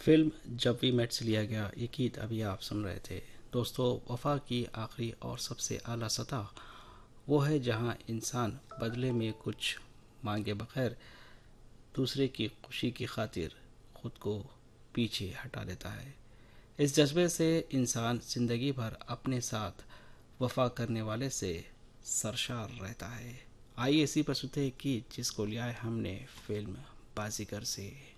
Film जब we met से लिया गया ये गीत अभी आप सुन रहे थे। दोस्तों, वफा की आखिरी और सबसे आला सतह वो है जहां इंसान बदले में कुछ मांगे बगैर दूसरे की खुशी की खातिर खुद को पीछे हटा देता है। इस जज्बे से इंसान जिंदगी भर अपने साथ वफा करने वाले से सरशार रहता है। आइए इसी पर सुनते हैं कि जिसको लिया है हमने फिल्म बाजीगर से।